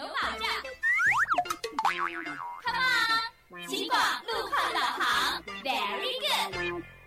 有保障。Come on， 警广路